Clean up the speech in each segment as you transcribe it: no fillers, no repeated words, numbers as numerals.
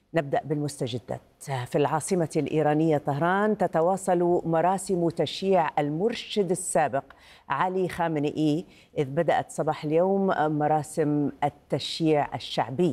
نبدأ بالمستجدات. في العاصمة الإيرانية طهران تتواصل مراسم تشييع المرشد السابق علي خامنئي، إذ بدأت صباح اليوم مراسم التشييع الشعبي.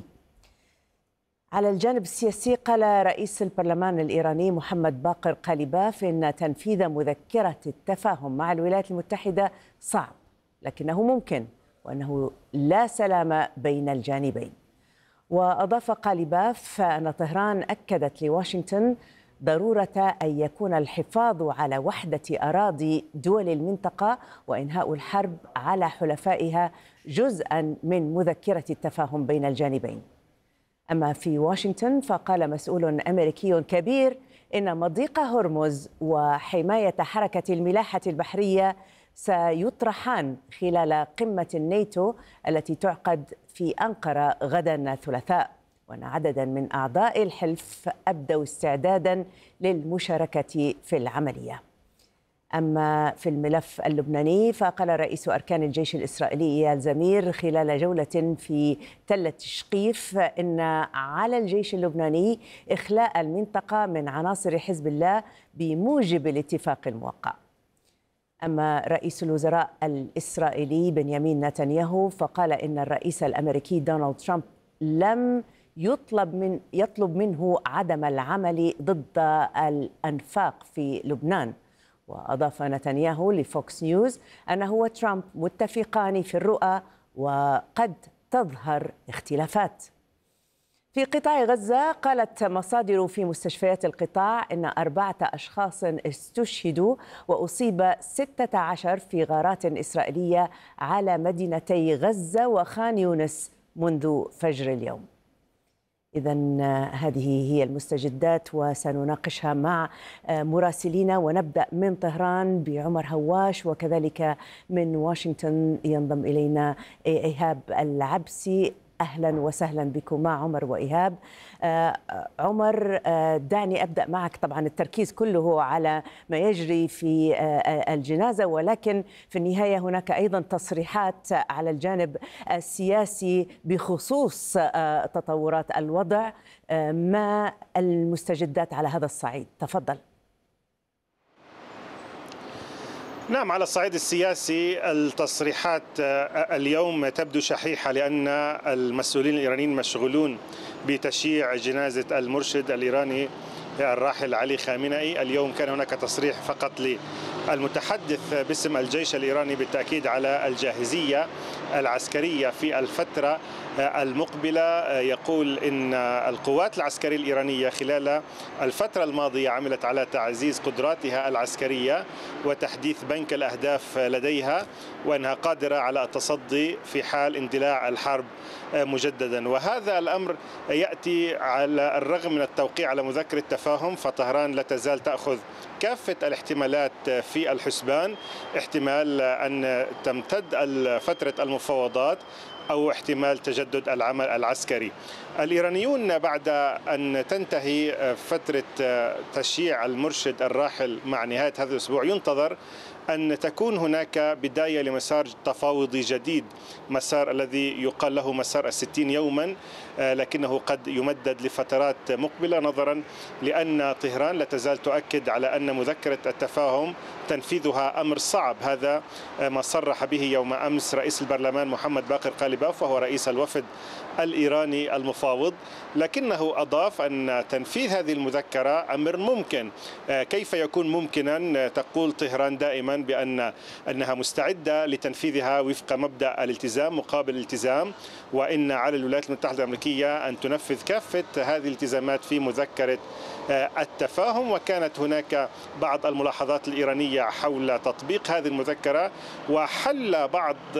على الجانب السياسي، قال رئيس البرلمان الإيراني محمد باقر قاليباف إن تنفيذ مذكرة التفاهم مع الولايات المتحدة صعب، لكنه ممكن، وأنه لا سلام بين الجانبين. وأضاف قاليباف أن طهران أكدت لواشنطن ضرورة أن يكون الحفاظ على وحدة أراضي دول المنطقة وإنهاء الحرب على حلفائها جزءا من مذكرة التفاهم بين الجانبين. أما في واشنطن، فقال مسؤول أمريكي كبير إن مضيق هرمز وحماية حركة الملاحة البحرية سيطرحان خلال قمة الناتو التي تعقد في أنقرة غدا الثلاثاء، وأن عددا من أعضاء الحلف أبدوا استعدادا للمشاركة في العملية. أما في الملف اللبناني، فقال رئيس أركان الجيش الإسرائيلي إيال زمير خلال جولة في تل تشقيف إن على الجيش اللبناني إخلاء المنطقة من عناصر حزب الله بموجب الاتفاق الموقع. أما رئيس الوزراء الإسرائيلي بنيامين نتنياهو، فقال إن الرئيس الأمريكي دونالد ترامب لم يطلب منه عدم العمل ضد الأنفاق في لبنان. وأضاف نتنياهو لفوكس نيوز أنه وترامب متفقان في الرؤى وقد تظهر اختلافات. في قطاع غزة، قالت مصادر في مستشفيات القطاع إن 4 أشخاص استشهدوا وأصيب 16 في غارات إسرائيلية على مدينتي غزة وخان يونس منذ فجر اليوم. إذن هذه هي المستجدات وسنناقشها مع مراسلينا، ونبدأ من طهران بعمر هواش، وكذلك من واشنطن ينضم إلينا إيهاب العبسي. أهلا وسهلا بكم مع عمر وإيهاب. عمر، دعني أبدأ معك. طبعا التركيز كله على ما يجري في الجنازة، ولكن في النهاية هناك أيضا تصريحات على الجانب السياسي بخصوص تطورات الوضع. ما المستجدات على هذا الصعيد؟ تفضل. نعم، على الصعيد السياسي التصريحات اليوم تبدو شحيحة، لأن المسؤولين الإيرانيين مشغولون بتشييع جنازة المرشد الإيراني الراحل علي خامنئي. اليوم كان هناك تصريح فقط للمتحدث باسم الجيش الإيراني بالتأكيد على الجاهزية العسكرية في الفترة المقبلة. يقول إن القوات العسكرية الإيرانية خلال الفترة الماضية عملت على تعزيز قدراتها العسكرية وتحديث بنك الأهداف لديها، وأنها قادرة على التصدي في حال اندلاع الحرب مجددا. وهذا الأمر يأتي على الرغم من التوقيع على مذكرة تفاهم، فطهران لا تزال تأخذ كافة الاحتمالات في الحسبان. احتمال أن تمتد فترة المفاوضات أو احتمال تجدد العمل العسكري. الإيرانيون بعد أن تنتهي فترة تشييع المرشد الراحل مع نهاية هذا الأسبوع، ينتظر أن تكون هناك بداية لمسار تفاوضي جديد، مسار الذي يقال له مسار 60 يوما، لكنه قد يمدد لفترات مقبلة، نظرا لأن طهران لا تزال تؤكد على أن مذكرة التفاهم تنفيذها أمر صعب. هذا ما صرح به يوم أمس رئيس البرلمان محمد باقر قاليباف، وهو رئيس الوفد الإيراني المفاوض، لكنه أضاف أن تنفيذ هذه المذكرة أمر ممكن. كيف يكون ممكنا؟ تقول طهران دائما بأنها مستعدة لتنفيذها وفق مبدأ الالتزام مقابل الالتزام، وإن على الولايات المتحدة الأمريكية أن تنفذ كافة هذه الالتزامات في مذكرة التفاهم. وكانت هناك بعض الملاحظات الإيرانية حول تطبيق هذه المذكرة، وحلت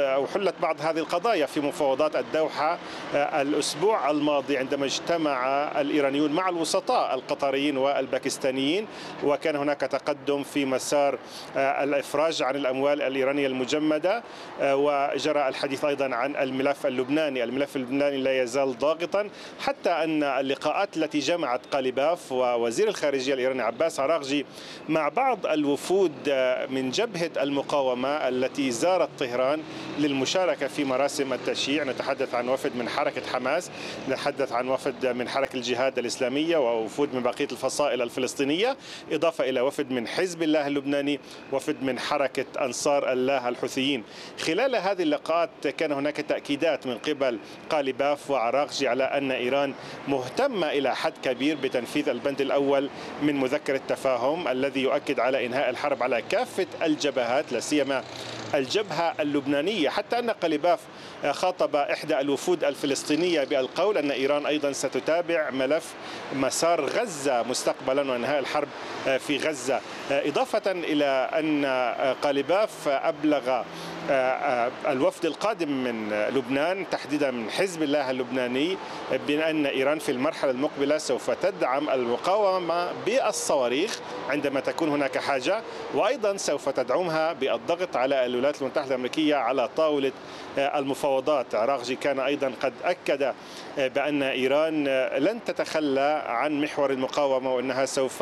بعض هذه القضايا في مفاوضات الدوحة الأسبوع الماضي عندما اجتمع الإيرانيون مع الوسطاء القطريين والباكستانيين، وكان هناك تقدم في مسار الإفراج عن الأموال الإيرانية المجمدة. وجرى الحديث أيضا عن الملف اللبناني. الملف اللبناني لا يزال ضاغطا، حتى أن اللقاءات التي جمعت قاليباف ووزير الخارجية الإيراني عباس عراغجي مع بعض الوفود من جبهة المقاومة التي زارت طهران للمشاركة في مراسم التشييع، نتحدث عن وفد من حركة حركة حماس، نتحدث عن وفد من حركة الجهاد الإسلامية ووفود من بقية الفصائل الفلسطينية، إضافة إلى وفد من حزب الله اللبناني، وفد من حركة أنصار الله الحوثيين. خلال هذه اللقاءات كان هناك تأكيدات من قبل قالباف وعراقجي على أن إيران مهتمة إلى حد كبير بتنفيذ البند الأول من مذكرة التفاهم الذي يؤكد على إنهاء الحرب على كافة الجبهات، لا سيما الجبهة اللبنانية، حتى أن قالباف خاطب إحدى الوفود الفلسطينية بالقول أن إيران أيضا ستتابع ملف مسار غزة مستقبلا وإنهاء الحرب في غزة، إضافة إلى أن قالباف أبلغ الوفد القادم من لبنان تحديدا من حزب الله اللبناني بأن إيران في المرحلة المقبلة سوف تدعم المقاومة بالصواريخ عندما تكون هناك حاجة، وأيضا سوف تدعمها بالضغط على الولايات المتحدة الأمريكية على طاولة المفاوضات. عراقجي كان أيضا قد أكد بأن إيران لن تتخلى عن محور المقاومة وأنها سوف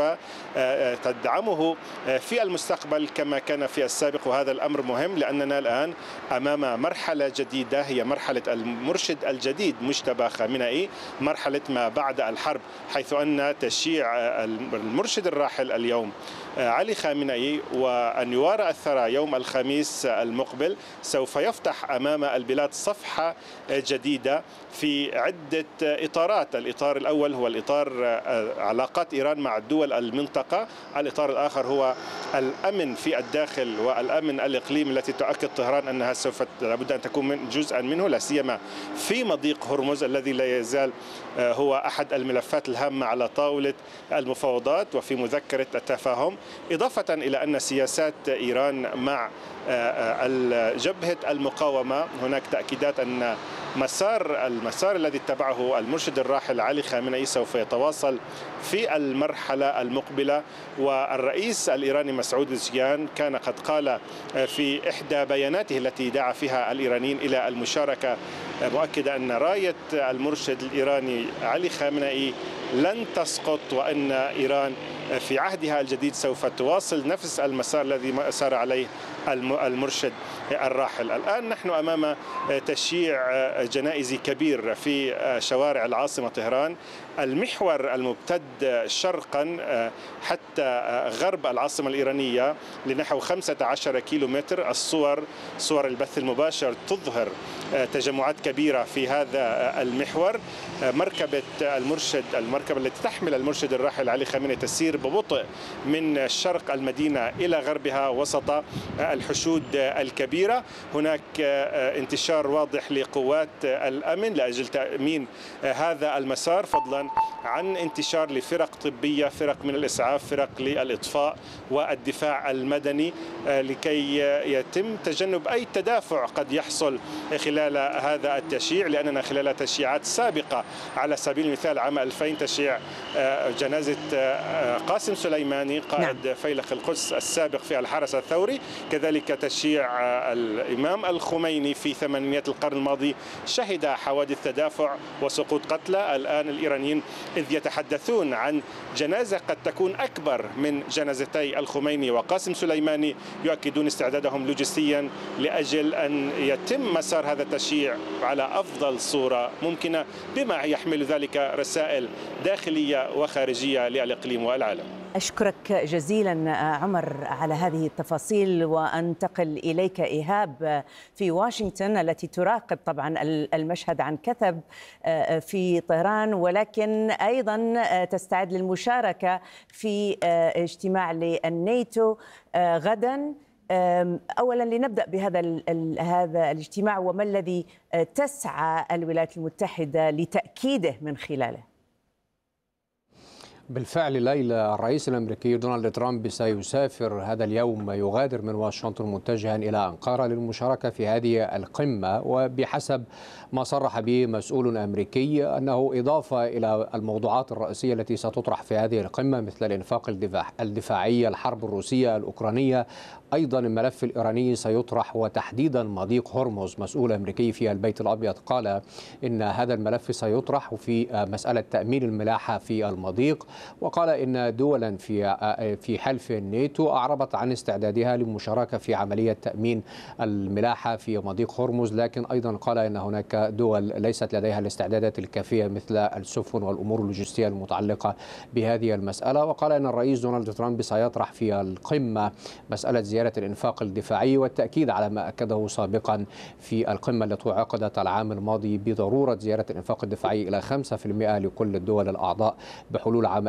تدعمه في المستقبل كما كان في السابق، وهذا الأمر مهم لأننا الآن أمام مرحلة جديدة هي مرحلة المرشد الجديد مجتبى خامنئي، مرحلة ما بعد الحرب، حيث أن تشييع المرشد الراحل اليوم علي خامنئي وأن يوارى الثرى يوم الخميس المقبل سوف يفتح أمام البلاد صفحة جديدة في عدة إطارات. الإطار الأول هو الإطار علاقات إيران مع دول المنطقة، الإطار الآخر هو الأمن في الداخل والأمن الإقليمي التي تؤكد طهران أنها سوف لابد أن تكون جزءا منه، لا سيما في مضيق هرمز الذي لا يزال هو أحد الملفات الهامة على طاولة المفاوضات وفي مذكرة التفاهم، إضافة إلى أن سياسات إيران مع جبهة المقاومة هناك تأكيدات أن المسار الذي اتبعه المرشد الراحل علي خامنئي سوف يتواصل في المرحلة المقبلة. والرئيس الإيراني مسعود بزكيان كان قد قال في إحدى بياناته التي دعا فيها الإيرانيين إلى المشاركة مؤكدة أن راية المرشد الإيراني علي خامنئي لن تسقط، وأن إيران في عهدها الجديد سوف تواصل نفس المسار الذي سار عليه المرشد الراحل. الآن نحن أمام تشييع جنائزي كبير في شوارع العاصمة طهران، المحور الممتد شرقا حتى غرب العاصمة الإيرانية لنحو 15 كيلومتر. صور البث المباشر تظهر تجمعات كبيرة في هذا المحور. المركبة التي تحمل المرشد الراحل علي خامنئي تسير ببطء من شرق المدينة إلى غربها وسط الحشود الكبيرة. هناك انتشار واضح لقوات الأمن لأجل تأمين هذا المسار، فضلا عن انتشار لفرق طبية، فرق من الإسعاف، فرق للإطفاء والدفاع المدني، لكي يتم تجنب أي تدافع قد يحصل خلال هذا التشييع، لأننا خلال تشييعات سابقة على سبيل المثال عام 2000 تشييع جنازة قاسم سليماني قائد فيلق القدس السابق في الحرس الثوري، كذلك تشييع الإمام الخميني في ثمانينيات القرن الماضي شهد حوادث تدافع وسقوط قتلى. الآن الإيرانيين إذ يتحدثون عن جنازة قد تكون أكبر من جنازتي الخميني وقاسم سليماني يؤكدون استعدادهم لوجستيا لأجل أن يتم مسار هذا التشييع على أفضل صورة ممكنة، بما يحمل ذلك رسائل داخلية وخارجية للإقليم والعالم. أشكرك جزيلا عمر على هذه التفاصيل، وأنتقل إليك إيهاب في واشنطن التي تراقب طبعا المشهد عن كثب في طهران، ولكن أيضا تستعد للمشاركة في اجتماع للناتو غدا. أولا لنبدأ هذا الاجتماع وما الذي تسعى الولايات المتحدة لتأكيده من خلاله؟ بالفعل ليلى، الرئيس الأمريكي دونالد ترامب سيسافر هذا اليوم، يغادر من واشنطن متجها إلى أنقرة للمشاركة في هذه القمة، وبحسب ما صرح به مسؤول أمريكي أنه إضافة إلى الموضوعات الرئيسية التي ستطرح في هذه القمة مثل الإنفاق الدفاعي، الحرب الروسية الأوكرانية، أيضا الملف الإيراني سيطرح وتحديدا مضيق هرمز. مسؤول أمريكي في البيت الأبيض قال إن هذا الملف سيطرح في مسألة تأمين الملاحة في المضيق، وقال إن دولا في حلف الناتو أعربت عن استعدادها للمشاركة في عملية تأمين الملاحة في مضيق هرمز، لكن أيضا قال إن هناك دول ليست لديها الاستعدادات الكافية مثل السفن والأمور اللوجستية المتعلقة بهذه المسألة. وقال إن الرئيس دونالد ترامب سيطرح في القمة مسألة زيادة الإنفاق الدفاعي، والتأكيد على ما أكده سابقا في القمة التي عقدت العام الماضي بضرورة زيادة الإنفاق الدفاعي إلى 5% لكل الدول الأعضاء بحلول عام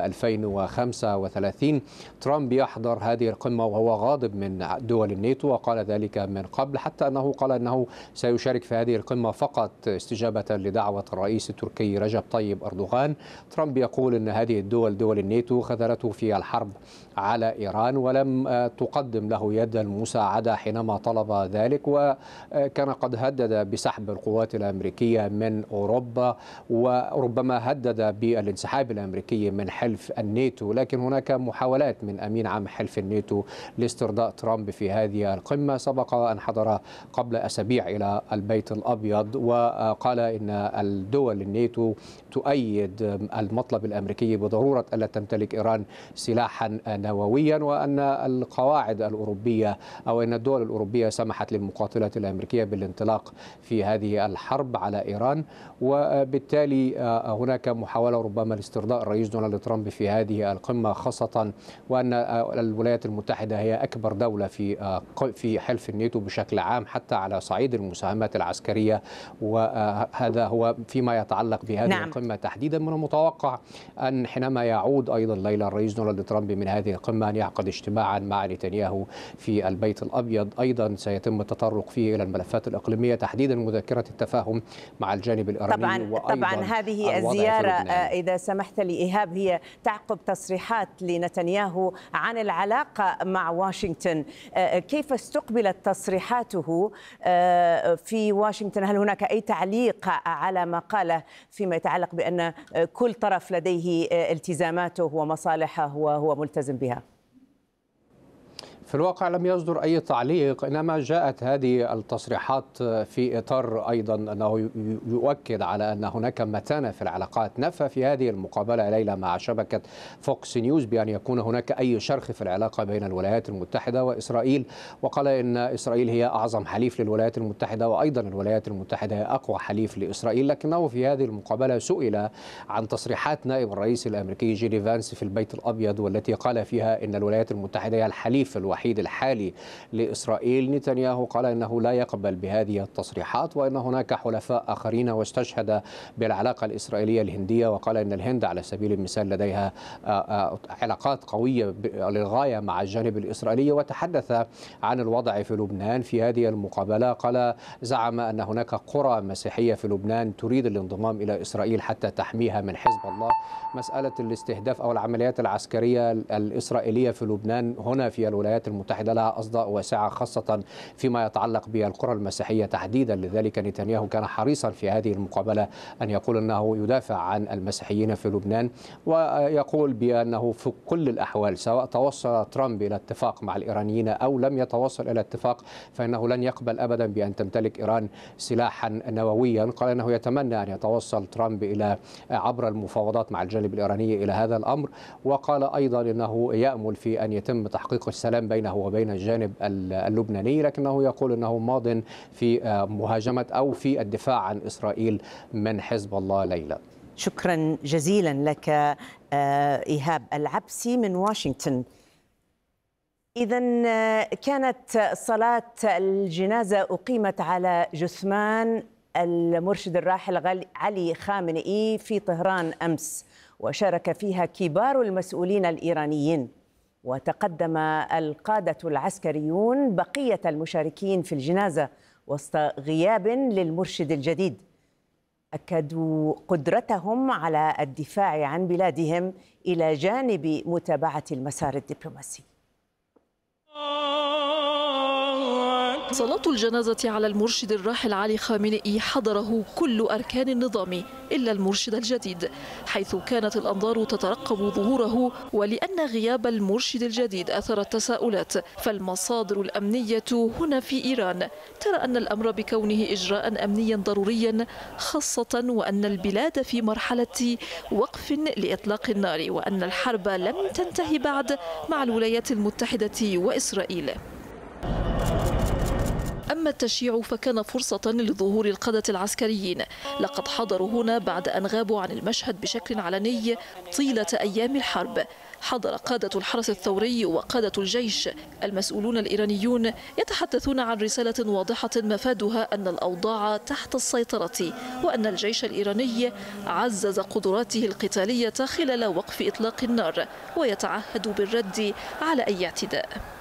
2035. ترامب يحضر هذه القمة وهو غاضب من دول الناتو، وقال ذلك من قبل، حتى أنه قال أنه سيشارك في هذه القمة فقط استجابة لدعوة الرئيس التركي رجب طيب أردوغان. ترامب يقول أن هذه الدول دول الناتو خذلته في الحرب على إيران ولم تقدم له يد المساعدة حينما طلب ذلك، وكان قد هدد بسحب القوات الأمريكية من أوروبا، وربما هدد بالانسحاب الأمريكي من حلف الناتو. لكن هناك محاولات من أمين عام حلف الناتو لاسترضاء ترامب في هذه القمة. سبق أن حضر قبل أسابيع إلى البيت الأبيض وقال إن الدول الناتو تؤيد المطلب الأمريكي بضرورة ألا تمتلك إيران سلاحا نوويا، وأن القواعد الأوروبية أو أن الدول الأوروبية سمحت للمقاتلات الأمريكية بالانطلاق في هذه الحرب على إيران. وبالتالي هناك محاولة ربما لاسترضاء الرئيس دونالد ترامب في هذه القمة، خاصة وأن الولايات المتحدة هي أكبر دولة في حلف الناتو بشكل عام حتى على صعيد المساهمات العسكرية. وهذا هو فيما يتعلق بهذه القمة تحديدا. من المتوقع أن حينما يعود أيضا ليلى الرئيس دونالد ترامب من هذه القمة أن يعقد اجتماعا مع نتنياهو في البيت الأبيض، أيضا سيتم التطرق فيه إلى الملفات الإقليمية تحديدا مذكرة التفاهم مع الجانب الإيراني. طبعا هذه الزيارة إذا سمحت لي إيهاب هي تعقب تصريحات لنتنياهو عن العلاقة مع واشنطن. كيف استقبلت تصريحاته في واشنطن؟ هل هناك أي تعليق على ما قاله فيما يتعلق بأن كل طرف لديه التزاماته ومصالحه وهو ملتزم بها؟ في الواقع لم يصدر أي تعليق، إنما جاءت هذه التصريحات في إطار أيضا أنه يؤكد على أن هناك متانة في العلاقات. نفى في هذه المقابلة ليلى مع شبكة فوكس نيوز بأن يكون هناك أي شرخ في العلاقة بين الولايات المتحدة وإسرائيل، وقال إن إسرائيل هي أعظم حليف للولايات المتحدة، وأيضا الولايات المتحدة هي أقوى حليف لإسرائيل. لكنه في هذه المقابلة سئل عن تصريحات نائب الرئيس الأمريكي جيدي فانس في البيت الأبيض، والتي قال فيها إن الولايات المتحدة هي الحليف الوحيد الحالي لإسرائيل. نتنياهو قال إنه لا يقبل بهذه التصريحات وأن هناك حلفاء آخرين، واستشهد بالعلاقة الإسرائيلية الهندية، وقال إن الهند على سبيل المثال لديها علاقات قوية للغاية مع الجانب الإسرائيلي. وتحدث عن الوضع في لبنان في هذه المقابلة، قال زعم أن هناك قرى مسيحية في لبنان تريد الانضمام إلى إسرائيل حتى تحميها من حزب الله. مسألة الاستهداف أو العمليات العسكرية الإسرائيلية في لبنان هنا في الولايات المتحدة لها أصداء واسعة، خاصة فيما يتعلق بالقرى المسيحية تحديدا. لذلك نتنياهو كان حريصا في هذه المقابلة أن يقول أنه يدافع عن المسيحيين في لبنان، ويقول بأنه في كل الأحوال سواء توصل ترامب إلى اتفاق مع الإيرانيين أو لم يتوصل إلى اتفاق فإنه لن يقبل أبدا بأن تمتلك إيران سلاحا نوويا. قال أنه يتمنى أن يتوصل ترامب إلى عبر المفاوضات مع الجانب الإيراني إلى هذا الأمر. وقال أيضا أنه يأمل في أن يتم تحقيق السلام بينه وبين الجانب اللبناني، لكنه يقول أنه ماض في مهاجمة أو في الدفاع عن إسرائيل من حزب الله. ليلى، شكرا جزيلا لك إيهاب العبسي من واشنطن. إذن كانت صلاة الجنازة أقيمت على جثمان المرشد الراحل علي خامنئي في طهران أمس، وشارك فيها كبار المسؤولين الإيرانيين. وتقدم القادة العسكريون بقية المشاركين في الجنازة وسط غياب للمرشد الجديد. أكدوا قدرتهم على الدفاع عن بلادهم إلى جانب متابعة المسار الدبلوماسي. صلاة الجنازة على المرشد الراحل علي خامنئي حضره كل أركان النظام إلا المرشد الجديد، حيث كانت الأنظار تترقب ظهوره. ولأن غياب المرشد الجديد أثر التساؤلات، فالمصادر الأمنية هنا في إيران ترى أن الأمر بكونه إجراء أمنيا ضروريا، خاصة وأن البلاد في مرحلة وقف لإطلاق النار، وأن الحرب لم تنتهي بعد مع الولايات المتحدة وإسرائيل. أما التشييع فكان فرصة لظهور القادة العسكريين، لقد حضروا هنا بعد أن غابوا عن المشهد بشكل علني طيلة أيام الحرب. حضر قادة الحرس الثوري وقادة الجيش. المسؤولون الإيرانيون يتحدثون عن رسالة واضحة مفادها أن الأوضاع تحت السيطرة، وأن الجيش الإيراني عزز قدراته القتالية خلال وقف إطلاق النار، ويتعهد بالرد على أي اعتداء.